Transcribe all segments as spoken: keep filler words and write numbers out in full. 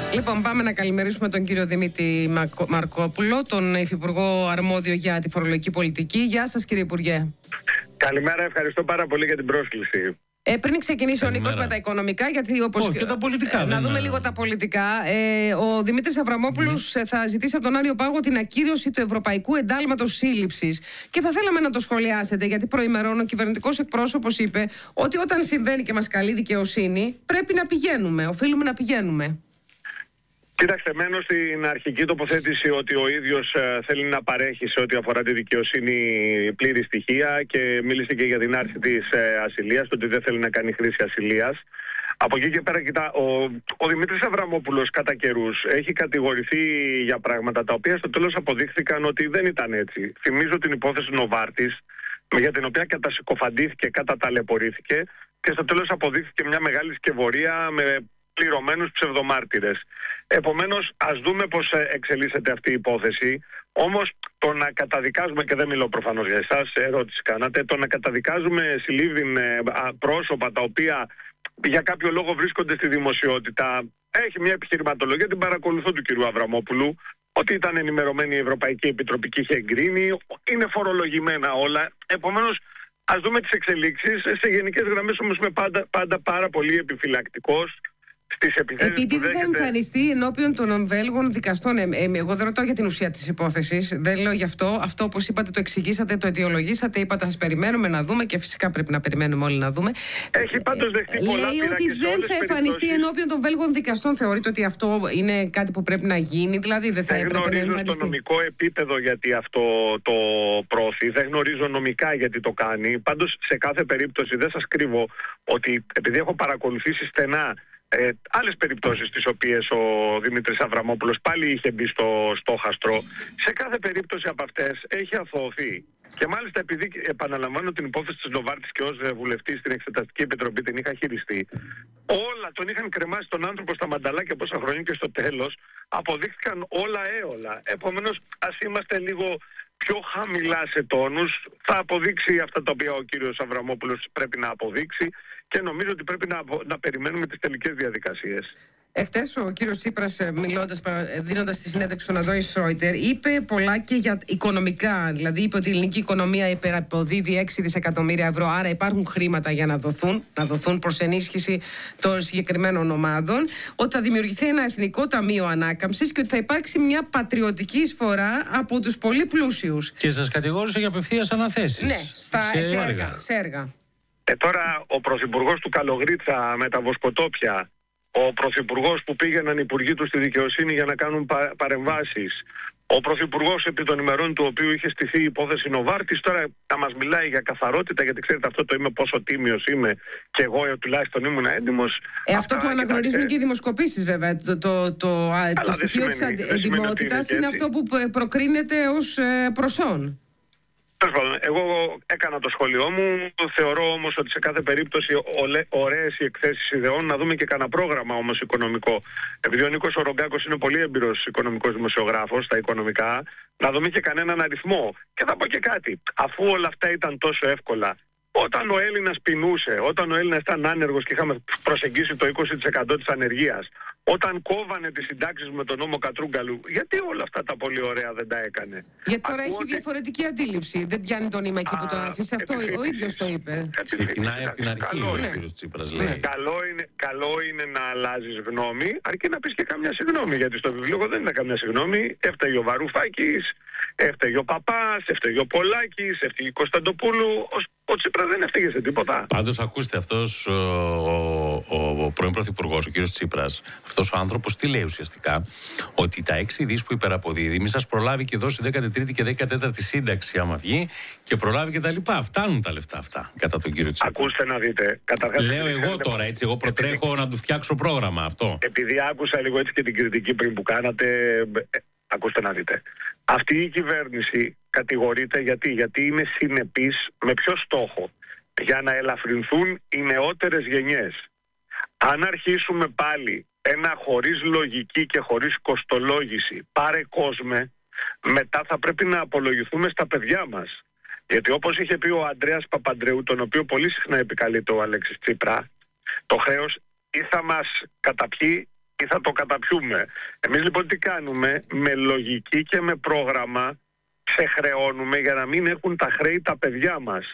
Λοιπόν, πάμε να καλημερίσουμε τον κύριο Δημήτρη Μαρκόπουλο, τον Υφυπουργό Αρμόδιο για τη Φορολογική Πολιτική. Γεια σας, κύριε Υπουργέ. Καλημέρα, ευχαριστώ πάρα πολύ για την πρόσκληση. Ε, πριν ξεκινήσει Καλημέρα. ο Νίκος με τα οικονομικά, γιατί όπως. Όχι, και τα πολιτικά. Ε, να δούμε λίγο τα πολιτικά. Ε, ο Δημήτρης Αβραμόπουλος mm. θα ζητήσει από τον Άριο Πάγο την ακύρωση του Ευρωπαϊκού Εντάλματος Σύλληψης. Και θα θέλαμε να το σχολιάσετε, γιατί προημερών ο κυβερνητικός εκπρόσωπος είπε ότι όταν συμβαίνει και μας καλεί δικαιοσύνη, πρέπει να πηγαίνουμε. Οφείλουμε να πηγαίνουμε. Κοίταξτε, μένω στην αρχική τοποθέτηση ότι ο ίδιος ε, θέλει να παρέχει σε ό,τι αφορά τη δικαιοσύνη πλήρη στοιχεία και μίλησε και για την άρση της ε, ασυλίας, το ότι δεν θέλει να κάνει χρήση ασυλίας. Από εκεί και πέρα, κοιτά, ο, ο Δημήτρης Αβραμόπουλος κατά καιρούς έχει κατηγορηθεί για πράγματα τα οποία στο τέλος αποδείχθηκαν ότι δεν ήταν έτσι. Θυμίζω την υπόθεση Νοβάρτης, για την οποία κατασυκοφαντήθηκε, καταταλαιπωρήθηκε και στο τέλος αποδείχθηκε μια μεγάλη σκευωρία με πληρωμένους ψευδομάρτυρες. Επομένως, ας δούμε πώς εξελίσσεται αυτή η υπόθεση. Όμως, το να καταδικάζουμε, και δεν μιλώ προφανώς για εσάς, ερώτηση κάνατε, το να καταδικάζουμε συλλήβδιν πρόσωπα τα οποία για κάποιο λόγο βρίσκονται στη δημοσιότητα, έχει μια επιχειρηματολογία, την παρακολουθώ του κυρίου Αβραμόπουλου, ότι ήταν ενημερωμένη η Ευρωπαϊκή Επιτροπή και είχε εγκρίνει, είναι φορολογημένα όλα. Επομένως, ας δούμε τις εξελίξεις. Σε γενικές γραμμές όμως είμαι πάντα, πάντα πάρα πολύ επιφυλακτικός. Επειδή δεν θα εμφανιστεί ενώπιον των Βέλγων δικαστών, ε, ε, εγώ δεν ρωτάω για την ουσία της υπόθεσης, δεν λέω γι' αυτό. Αυτό, όπως είπατε, το εξηγήσατε, το αιτιολογήσατε, είπατε ας περιμένουμε να δούμε και φυσικά πρέπει να περιμένουμε όλοι να δούμε. Έχει πάντως δεχτεί ε, πολλά. Λέει ότι δεν θα εμφανιστεί ενώπιον των Βέλγων δικαστών. Θεωρείτε ότι αυτό είναι κάτι που πρέπει να γίνει, δηλαδή δεν θα δεν έπρεπε να εμφανιστεί? Δεν γνωρίζω στο νομικό επίπεδο γιατί αυτό το προωθεί, δεν γνωρίζω νομικά γιατί το κάνει. Πάντως σε κάθε περίπτωση δεν σας κρύβω ότι επειδή έχω παρακολουθήσει στενά Ε, άλλες περιπτώσεις τις οποίες ο Δημήτρης Αβραμόπουλος πάλι είχε μπει στο στόχαστρο, σε κάθε περίπτωση από αυτές έχει αθωωωθεί. Και μάλιστα επειδή επαναλαμβάνω την υπόθεση της Νοβάρτης και ως βουλευτής στην Εξεταστική Επιτροπή την είχα χειριστεί, όλα τον είχαν κρεμάσει τον άνθρωπο στα μανταλάκια πόσα χρόνια και στο τέλος αποδείχθηκαν όλα έολα. Επομένως, ας είμαστε λίγο πιο χαμηλά σε τόνους, θα αποδείξει αυτά τα οποία ο κύριος Αβραμόπουλος πρέπει να αποδείξει και νομίζω ότι πρέπει να, να περιμένουμε τις τελικές διαδικασίες. Εχθές ο κύριος Τσίπρας, μιλώντας, δίνοντας τη συνέντευξη στον Αντώη Σρόιτερ, είπε πολλά και για οικονομικά. Δηλαδή είπε ότι η ελληνική οικονομία υπεραποδίδει έξι δισεκατομμύρια ευρώ, άρα υπάρχουν χρήματα για να δοθούν, να δοθούν προς ενίσχυση των συγκεκριμένων ομάδων, ότι θα δημιουργηθεί ένα εθνικό ταμείο ανάκαμψης και ότι θα υπάρξει μια πατριωτική εισφορά από τους πολύ πλούσιους. Και σας κατηγόρησε για απευθείας αναθέσεις. Ναι, στα, σε, σε, έργα, σε έργα. Ε, τώρα ο πρωθυπουργός του Καλογρίτσα με τα βοσκοτόπια, ο πρωθυπουργός που πήγαιναν οι υπουργοί του στη δικαιοσύνη για να κάνουν πα, παρεμβάσεις, ο πρωθυπουργός επί των ημερών του οποίου είχε στηθεί η υπόθεση Νοβάρτης, τώρα θα μας μιλάει για καθαρότητα, γιατί ξέρετε αυτό το είμαι πόσο τίμιος είμαι και εγώ ε, τουλάχιστον ήμουν έντιμος. Ε, αυτό το αναγνωρίζουν κοιτάξτε, και οι δημοσκοπήσεις βέβαια. Το, το, το, το, το στοιχείο της εντιμότητας είναι αυτό που προκρίνεται ως ε, προσόν. Εγώ έκανα το σχόλιο μου, θεωρώ όμως ότι σε κάθε περίπτωση ωραίες οι εκθέσεις ιδεών, να δούμε και κανένα πρόγραμμα όμως οικονομικό. Επειδή ο Νίκος ο Ρογκάκος είναι πολύ έμπειρος οικονομικός δημοσιογράφος στα οικονομικά, να δούμε και κανέναν αριθμό. Και θα πω και κάτι, αφού όλα αυτά ήταν τόσο εύκολα, όταν ο Έλληνας πεινούσε, όταν ο Έλληνας ήταν άνεργος και είχαμε προσεγγίσει το είκοσι τοις εκατό της ανεργίας, όταν κόβανε τις συντάξεις με τον νόμο Κατρούγκαλου, γιατί όλα αυτά τα πολύ ωραία δεν τα έκανε? Γιατί τώρα Ακούω έχει ότι... διαφορετική αντίληψη. Δεν πιάνει το νήμα εκεί που το άφησε. Αυτό ο ίδιος το είπε. Ξεκινάει από την αρχή ο κύριος Τσίπρας, λέει. Καλό είναι, καλό είναι να αλλάζεις γνώμη, αρκεί να πεις και καμιά συγγνώμη. Γιατί στο βιβλίο δεν είναι καμιά συγγνώμη. Έφταιγε ο Βαρουφάκης, έφταιγε ο Παπάς, έφταιγε ο Πολάκης, έφταιγε η Κωνσταντοπούλου. Ο Τσίπρας δεν έφταιγε σε τίποτα. Πάντως, ακούστε, αυτός ο, ο, ο πρώην πρωθυπουργός, ο κύριος Τσίπρας, αυτός ο άνθρωπος τι λέει ουσιαστικά? Ότι τα έξι δις που υπεραποδίδει, μη σας προλάβει και δώσει δέκατη τρίτη και δέκατη τέταρτη σύνταξη, άμα βγει, και προλάβει και τα λοιπά. Φτάνουν τα λεφτά αυτά κατά τον κύριο Τσίπρα. Ακούστε να δείτε. Καταρχάς, λέω εγώ τώρα, έτσι, εγώ προτρέχω επειδή... να του φτιάξω πρόγραμμα αυτό. Επειδή άκουσα λίγο έτσι και την κριτική πριν που κάνατε. Ακούστε να δείτε. Αυτή η κυβέρνηση κατηγορείται γιατί, γιατί είναι συνεπής με ποιο στόχο? Για να ελαφρυνθούν οι νεότερες γενιές. Αν αρχίσουμε πάλι ένα χωρίς λογική και χωρίς κοστολόγηση πάρε κόσμε, μετά θα πρέπει να απολογηθούμε στα παιδιά μας. Γιατί όπως είχε πει ο Ανδρέας Παπαντρεού, τον οποίο πολύ συχνά επικαλείται ο Αλέξης Τσίπρα, το χρέος ή θα μας καταπιεί ή θα το καταπιούμε. Εμείς λοιπόν τι κάνουμε? Με λογική και με πρόγραμμα ξεχρεώνουμε για να μην έχουν τα χρέη τα παιδιά μας.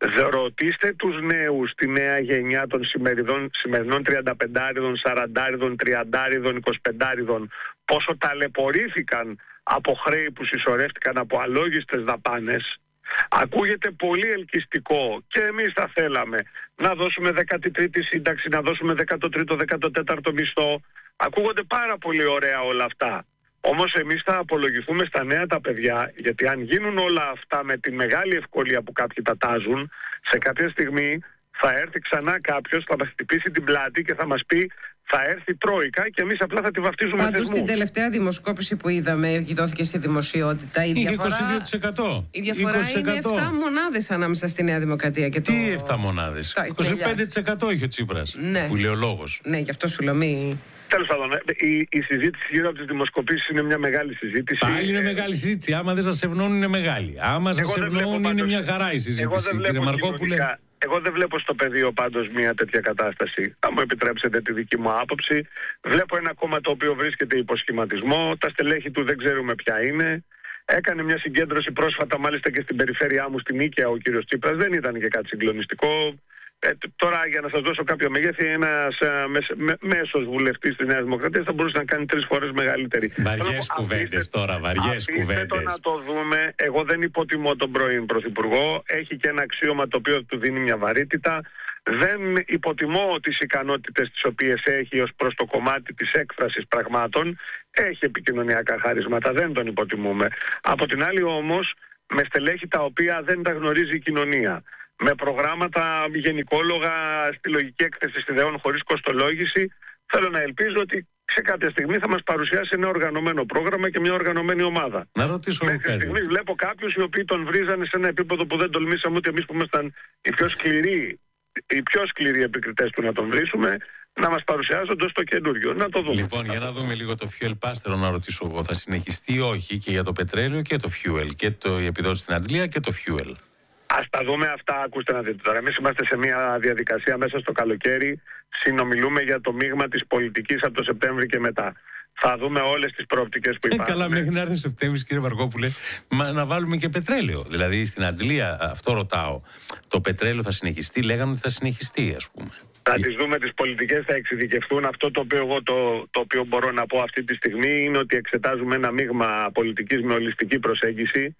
Ρωτήστε τους νέους, τη νέα γενιά των σημερινών, σημερινών τριανταπεντάριδων, σαραντάριδων, τριαντάριδων, εικοσιπεντάριδων πόσο ταλαιπωρήθηκαν από χρέη που συσσωρεύτηκαν από αλόγιστες δαπάνες. Ακούγεται πολύ ελκυστικό και εμείς θα θέλαμε να δώσουμε δέκατη τρίτη σύνταξη, να δώσουμε δέκατο τρίτο, δέκατο τέταρτο μισθό. Ακούγονται πάρα πολύ ωραία όλα αυτά. Όμως εμείς θα απολογηθούμε στα νέα τα παιδιά, γιατί αν γίνουν όλα αυτά με τη μεγάλη ευκολία που κάποιοι τα τάζουν, σε κάποια στιγμή θα έρθει ξανά κάποιος, θα μας χτυπήσει την πλάτη και θα μας πει θα έρθει Τρόικα και εμείς απλά θα τη βαφτίζουμε θεσμούς. Πάντως στην τελευταία δημοσκόπηση που είδαμε και δόθηκε στη δημοσιότητα, η διαφορά, είκοσι δύο τοις εκατό. η διαφορά είκοσι τοις εκατό. είναι επτά μονάδες ανάμεσα στη Νέα Δημοκρατία και το... Τι επτά μονάδες? είκοσι πέντε τοις εκατό είχε ο Τσίπρας, ναι. που λέει ο λόγος. Ναι, γι' αυτό σου λέω μη... Τέλος πάντων, η, η συζήτηση γύρω από τις δημοσκοπήσεις είναι μια μεγάλη συζήτηση. Πάλι είναι μεγάλη συζήτηση. Άμα δεν σας ευνοούν είναι μεγάλη. Άμα σας ευνοούν είναι μια χαρά η συζήτηση, κύριε Μαρκόπουλε. Εγώ δεν βλέπω στο πεδίο πάντως μια τέτοια κατάσταση. Θα μου επιτρέψετε τη δική μου άποψη. Βλέπω ένα κόμμα το οποίο βρίσκεται υποσχηματισμό. Τα στελέχη του δεν ξέρουμε ποια είναι. Έκανε μια συγκέντρωση πρόσφατα, μάλιστα και στην περιφέρειά μου, στην Νίκαια, ο κύριος Τσίπρας. Δεν ήταν και κάτι συγκλονιστικό. Ε, τώρα, για να σας δώσω κάποιο μεγέθη, ένας με, μέσος βουλευτής της Νέας Δημοκρατίας θα μπορούσε να κάνει τρεις φορές μεγαλύτερη. Βαριές κουβέντες τώρα, βαριές κουβέντες. Το να το δούμε. Εγώ δεν υποτιμώ τον πρώην Πρωθυπουργό. Έχει και ένα αξίωμα το οποίο του δίνει μια βαρύτητα. Δεν υποτιμώ τις ικανότητες τις οποίες έχει ως προς το κομμάτι της έκφρασης πραγμάτων. Έχει επικοινωνιακά χαρίσματα, δεν τον υποτιμούμε. Από την άλλη όμως, με στελέχη τα οποία δεν τα γνωρίζει η κοινωνία, με προγράμματα γενικόλογα στη λογική έκθεση ιδεών χωρίς κοστολόγηση, θέλω να ελπίζω ότι σε κάποια στιγμή θα μας παρουσιάσει ένα οργανωμένο πρόγραμμα και μια οργανωμένη ομάδα. Να ρωτήσω Μέχρι κάτι. στιγμής βλέπω κάποιους οι οποίοι τον βρίζανε σε ένα επίπεδο που δεν τολμήσαμε ούτε εμείς που ήμασταν οι πιο σκληροί, οι πιο σκληροί επικριτές του να τον βρίσουμε, να μας παρουσιάζονται ως το καινούριο. Να το δούμε. Λοιπόν, για να δούμε λίγο το fuel pass, θέλω να ρωτήσω εγώ. Θα συνεχιστεί ή όχι και για το πετρέλαιο και το fuel, και το, η επιδότηση στην Αντλία και το fuel? Ας τα δούμε αυτά, ακούστε να δείτε τώρα. Εμείς είμαστε σε μια διαδικασία μέσα στο καλοκαίρι. Συνομιλούμε για το μείγμα της πολιτικής από το Σεπτέμβρη και μετά. Θα δούμε όλες τις προοπτικές που υπάρχουν. Ε, καλά, μέχρι να έρθει ο Σεπτέμβρης, κύριε Μαρκόπουλε, να βάλουμε και πετρέλαιο. Δηλαδή στην Αντλία, αυτό ρωτάω. Το πετρέλαιο θα συνεχιστεί, λέγανε ότι θα συνεχιστεί, ας πούμε. Θα τις δούμε τις πολιτικές, θα εξειδικευτούν. Αυτό το οποίο εγώ το, το οποίο μπορώ να πω αυτή τη στιγμή είναι ότι εξετάζουμε ένα μείγμα πολιτικής με ολιστική προσέγγιση.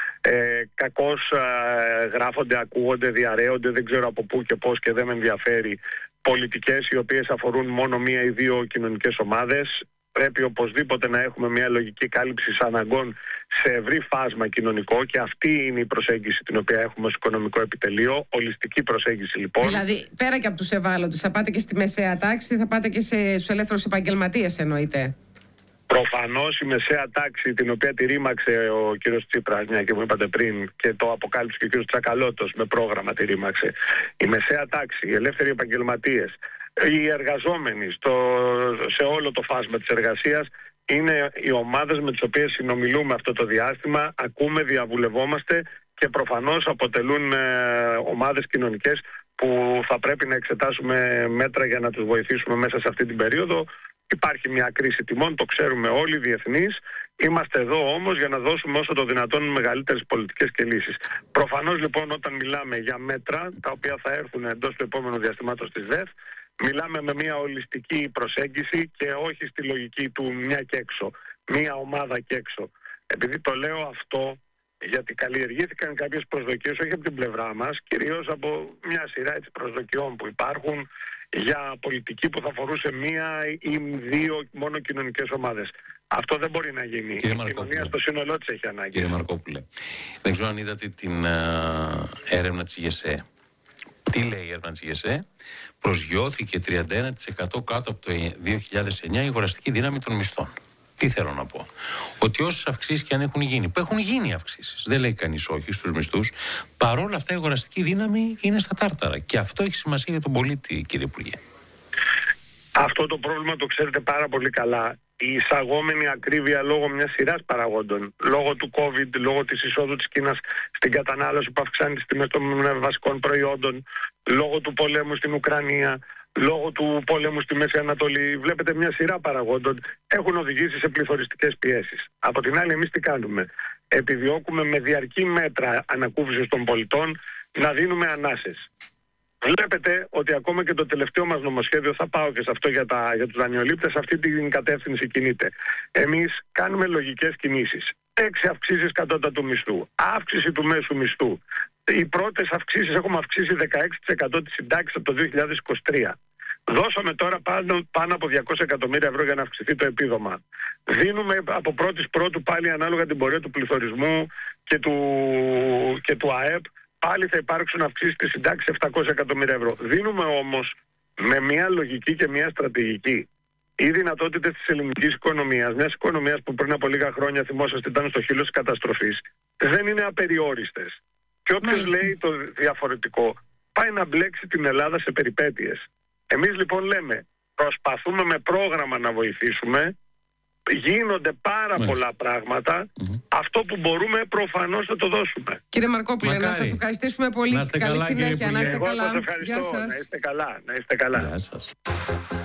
Ε, κακώς ε, γράφονται, ακούγονται, διαρρέονται, δεν ξέρω από πού και πώς και δεν με ενδιαφέρει, πολιτικές οι οποίες αφορούν μόνο μία ή δύο κοινωνικές ομάδες. Πρέπει οπωσδήποτε να έχουμε μια λογική κάλυψη αναγκών σε ευρύ φάσμα κοινωνικό και αυτή είναι η προσέγγιση την οποία έχουμε ως οικονομικό επιτελείο. Ολιστική προσέγγιση λοιπόν. Δηλαδή πέρα και από τους ευάλωτους, θα πάτε και στη μεσαία τάξη, θα πάτε και σε, στους ελεύθερους επαγγελματίες εννοείται? Προφανώς η μεσαία τάξη, την οποία τη ρήμαξε ο κύριος Τσίπρας, μια και μου είπατε πριν, και το αποκάλυψε και ο κύριος Τσακαλώτος με πρόγραμμα τη ρήμαξε. Η μεσαία τάξη, οι ελεύθεροι επαγγελματίες, οι εργαζόμενοι στο, σε όλο το φάσμα της εργασίας είναι οι ομάδες με τις οποίες συνομιλούμε αυτό το διάστημα, ακούμε, διαβουλευόμαστε και προφανώς αποτελούν ε, ομάδες κοινωνικές που θα πρέπει να εξετάσουμε μέτρα για να τους βοηθήσουμε μέσα σε αυτή την περίοδο. Υπάρχει μια κρίση τιμών, το ξέρουμε όλοι, διεθνείς. Είμαστε εδώ όμως για να δώσουμε όσο το δυνατόν μεγαλύτερες πολιτικές και λύσεις. Προφανώς λοιπόν όταν μιλάμε για μέτρα τα οποία θα έρθουν εντός του επόμενου διαστημάτος της ΔΕΘ, μιλάμε με μια ολιστική προσέγγιση και όχι στη λογική του μια και έξω, μια ομάδα και έξω. Επειδή το λέω αυτό, γιατί καλλιεργήθηκαν κάποιες προσδοκίες όχι από την πλευρά μας, κυρίως από μια σειρά έτσι προσδοκιών που υπάρχουν για πολιτική που θα αφορούσε μία ή δύο μόνο κοινωνικές ομάδες. Αυτό δεν μπορεί να γίνει. Η κοινωνία στο σύνολό της έχει ανάγκη. Κύριε Μαρκόπουλε, δεν ξέρω αν είδατε την uh, έρευνα της ΓΕΣΕ. Τι λέει η έρευνα της ΓΕΣΕ? Προσγειώθηκε τριάντα ένα τοις εκατό κάτω από το δύο χιλιάδες εννιά η αγοραστική δύναμη των μισθών. Τι θέλω να πω? Ότι όσες αυξήσεις και αν έχουν γίνει, που έχουν γίνει αυξήσεις, δεν λέει κανείς όχι στους μισθούς, παρόλα αυτά η αγοραστική δύναμη είναι στα τάρταρα. Και αυτό έχει σημασία για τον πολίτη, κύριε Υπουργέ. Αυτό το πρόβλημα το ξέρετε πάρα πολύ καλά. Η εισαγόμενη ακρίβεια λόγω μιας σειράς παραγόντων, λόγω του COVID, λόγω της εισόδου της Κίνας στην κατανάλωση που αυξάνει τις τιμές των βασικών προϊόντων, λόγω του πολέμου στην Ουκρανία, λόγω του πόλεμου στη Μέση Ανατολή. Βλέπετε μια σειρά παραγόντων έχουν οδηγήσει σε πληθωριστικές πιέσεις. Από την άλλη, εμείς τι κάνουμε? Επιδιώκουμε με διαρκή μέτρα ανακούφισης των πολιτών να δίνουμε ανάσες. Βλέπετε ότι ακόμα και το τελευταίο μας νομοσχέδιο, θα πάω και σε αυτό για, τα, για τους δανειολήπτες, αυτή την κατεύθυνση κινείται. Εμείς κάνουμε λογικές κινήσεις. Έξι αυξήσεις κατώτατου μισθού, αύξηση του μέσου μισθού. Οι πρώτες αυξήσεις, έχουμε αυξήσει δεκαέξι τοις εκατό της συντάξης από το δύο χιλιάδες είκοσι τρία. Δώσαμε τώρα πάνω, πάνω από διακόσια εκατομμύρια ευρώ για να αυξηθεί το επίδομα. Δίνουμε από πρώτης πρώτου πάλι ανάλογα την πορεία του πληθωρισμού και του, και του ΑΕΠ. Πάλι θα υπάρξουν αυξήσεις στη συντάξη επτακόσια εκατομμύρια ευρώ. Δίνουμε όμως με μια λογική και μια στρατηγική. Οι δυνατότητες της ελληνικής οικονομίας, μιας οικονομίας που πριν από λίγα χρόνια, θυμόσαστε, ήταν στο χείλος της καταστροφής, δεν είναι απεριόριστες. Και όποιος λέει το διαφορετικό, πάει να μπλέξει την Ελλάδα σε περιπέτειες. Εμείς λοιπόν λέμε, προσπαθούμε με πρόγραμμα να βοηθήσουμε. Γίνονται πάρα Μάλιστα. πολλά πράγματα. Mm-hmm. Αυτό που μπορούμε προφανώς θα το δώσουμε. Κύριε Μαρκόπουλε, Μακάρι. να σας ευχαριστήσουμε πολύ. Να είστε καλή καλά, συνέχεια. Να είστε Εγώ καλά. σας ευχαριστώ. Να είστε καλά. Να είστε καλά. Γεια σας.